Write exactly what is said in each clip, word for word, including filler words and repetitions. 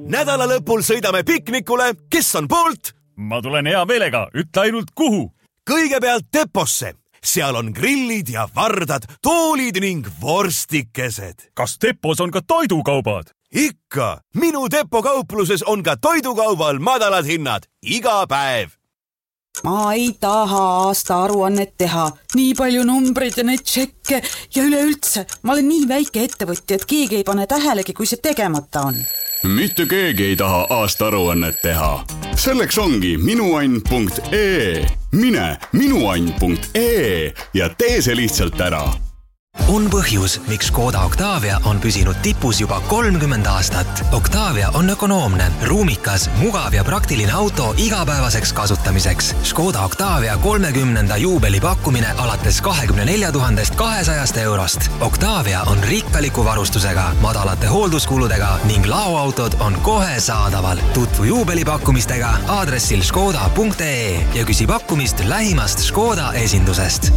nädala lõpul sõidame piknikule. Kes on poolt? Ma tulen hea meelega. Ütle ainult kuhu. Kõigepealt Deposse. Seal on grillid ja vardad, toolid ning vorstikesed. Kas Depos on ka toidukaubad? Ikka. Minu Depo kaupluses on ka toidukaubal madalad hinnad. Iga päev. Ma ei taha aasta aruannet teha. Nii palju numbreid ja neid tšekke ja üleüldse. Ma olen nii väike ettevõtja, et keegi ei pane tähelegi, kui see tegemata on. Mitte keegi ei taha aasta aruannet teha. Selleks ongi minuann punkt ee. Mine minuann punkt ee ja tee see lihtsalt ära. On põhjus, miks Škoda Octavia on püsinud tipus juba kolmkümmend aastat. Octavia on ökonoomne, ruumikas, mugav ja praktiline auto igapäevaseks kasutamiseks. Škoda Octavia kolmekümnenda juubeli pakkumine alates kahekümne nelja tuhandest kahesajast eurost. Octavia on rikkaliku varustusega, madalate hoolduskuludega ning laoautod on kohe saadaval. Tutvu juubeli pakkumistega aadressil škoda punkt ee ja küsi pakkumist lähimast Škoda esindusest.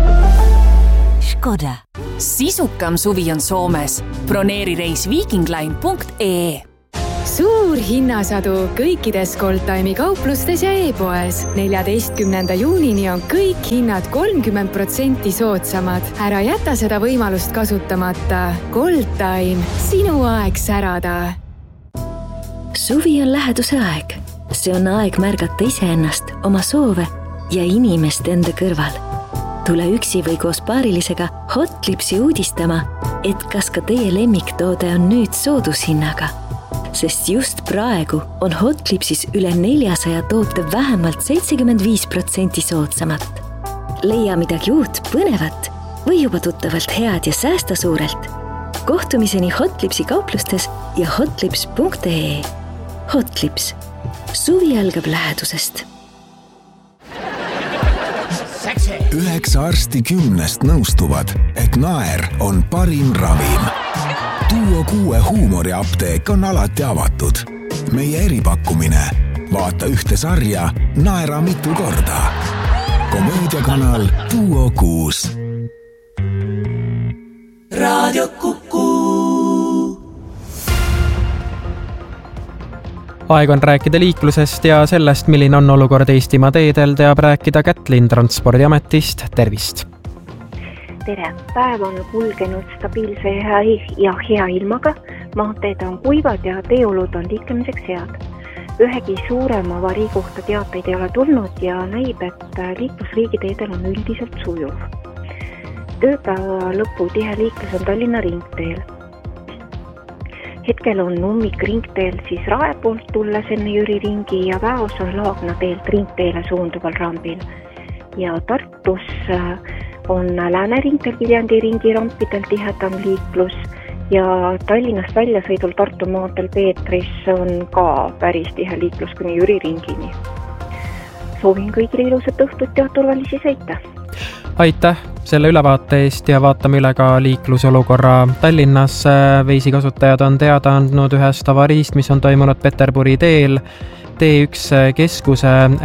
Škoda. Sisukam suvi on Soomes. Broneeri reis viikingline punkt ee. Suur hinnasadu kõikides Goldtime'i kauplustes ja e-poes. neljateistkümnenda juunini on kõik hinnad kolmkümmend protsenti soodsamad. Ära jäta seda võimalust kasutamata. Goldtime, sinu aeg särada. Suvi on läheduse aeg. See on aeg märgata iseennast, oma soove ja inimest enda kõrval. Tule üksi või koos paarilisega Hotlipsi uudistama, et kas ka teie lemmiktoode on nüüd soodushinnaga. Sest just praegu on Hotlipsis üle neljasaja toote vähemalt seitsekümmend viis protsenti soodsamat. Leia midagi uut, põnevat või juba tuttavalt head ja säästa suurelt. Kohtumiseni Hotlipsi kauplustes ja hotlips punkt ee. Hotlips. Suvi algab lähedusest. Üheksa arsti kümnest nõustuvad, et naer on parim ravim. Duo kuue huumoriapteek on alati avatud. Meie eripakkumine. Vaata ühte sarja, naera mitu korda. Komöödiakanal Duo kuus. Raadio Kuku. Aeg on rääkida liiklusest ja sellest, milline on olukord Eestimaa teedel, teab rääkida Kätlin Transpordiametist. Tervist! Tere! Päev on kulgenud stabiilse ja hea ilmaga. Maanteed on kuivad ja teeolud on liiklemiseks head. Ühegi suurema avarii kohta teateid ei ole tulnud ja näib, et liiklusriigi teedel on üldiselt sujuv. Tööpäeva lõpu tihe liiklus on Tallinna ringteel. Hetkel on ummik ringteel siis Rae poolt tulles enne Jüri ringi ja Väos on Laagna teelt ringteele suunduval rambil. Ja Tartus on Lääne ringteel Viljandi ringi rampidel tihedam liiklus ja Tallinnast väljasõidul Tartu maanteel Peetris on ka päris tihe liiklus kuni Jüri ringini. Soovin kõigile ilusat õhtut ja turvalisi sõite. Aitäh selle ülevaate eest ja vaatame üle ka liiklusolukorra Tallinnas. Veisikasutajad on teada andnud ühest avariist, mis on toimunud Peterburi teel. T üks keskuse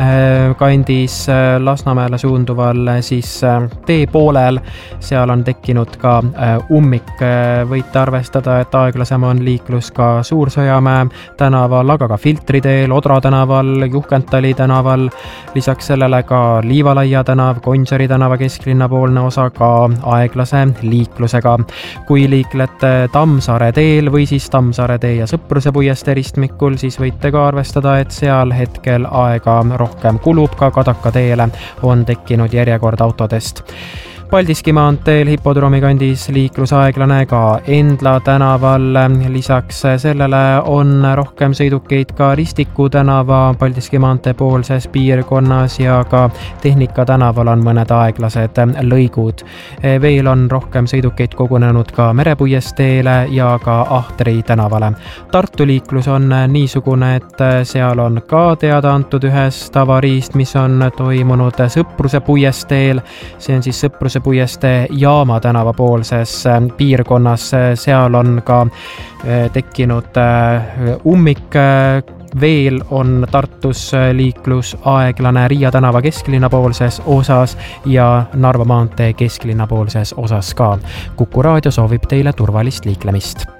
kandis Lasnamäele suunduval siis tee poolel. Seal on tekkinud ka ummik. Võite arvestada, et aeglasem on liiklus ka Suur-Sõjamäe tänaval, aga ka Filtri teel, Odra tänaval, Juhkentali tänaval. Lisaks sellele ka Liivalaia tänav, Gonsiori tänava kesklinna poolne osa ka aeglase liiklusega. Kui liiklete Tammsaare teel või siis Tammsaare tee ja Sõpruse puiestee ristmikul, siis võite ka arvestada, et seal hetkel aega rohkem kulub, ka Kadaka teele on tekkinud järjekord autodest. Paldiski maanteel Hipodroomi kandis liiklusaeglane ka Endla tänaval. Lisaks sellele on rohkem sõidukeid ka Ristiku tänava Paldiski maantee poolses piirkonnas ja ka Tehnika tänaval on mõned aeglased lõigud. Veel on rohkem sõidukeid kogunenud ka Merepuiesteele ja ka Ahtri tänavale. Tartu liiklus on niisugune, et seal on ka teada antud ühest avariist, mis on toimunud Sõpruse puiesteel. See on siis Sõpruse puiestee Jaama tänava poolses piirkonnas. Seal on ka tekkinud ummik. Veel on Tartus liiklus aeglane Riia tänava kesklinna poolses osas ja Narva maantee kesklinna poolses osas ka. Kuku raadio soovib teile turvalist liiklemist.